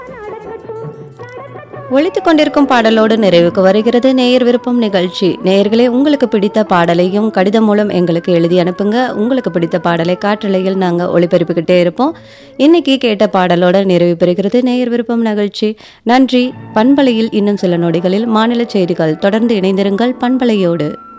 ஒலித்துக் கொண்டிருக்கும் பாடலோடு நிறைவுக்கு வருகிறது நேயர் விருப்பம் நிகழ்ச்சி. நேயர்களே, உங்களுக்கு பிடித்த பாடலையும் கடிதம் மூலம் எங்களுக்கு எழுதி அனுப்புங்க. உங்களுக்கு பிடித்த பாடலை காற்றலையில் நாங்கள் ஒளிபரப்பிக்கிட்டே இருப்போம். இன்னைக்கு கேட்ட பாடலோட நிறைவு பெறுகிறது நேயர் விருப்பம் நிகழ்ச்சி. நன்றி. பண்பலையில் இன்னும் சில நொடிகளில் மாநில செய்திகள். தொடர்ந்து இணைந்திருங்கள் பண்பலையோடு.